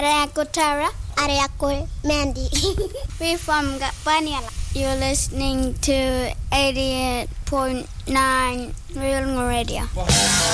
Ariako Tara. Ariako Mandy. We're from Gapaniala. You're listening to 88.9 Real Radio.